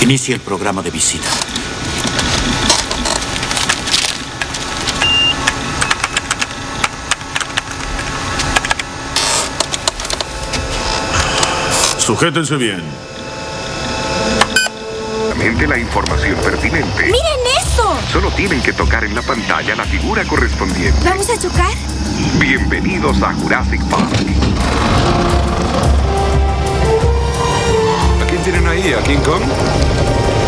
Inicie el programa de visita. Sujétense bien. La información pertinente. ¡Miren eso! Solo tienen que tocar en la pantalla la figura correspondiente. ¿Vamos a chocar? Bienvenidos a Jurassic Park. ¿A quién tienen ahí? ¿A King Kong?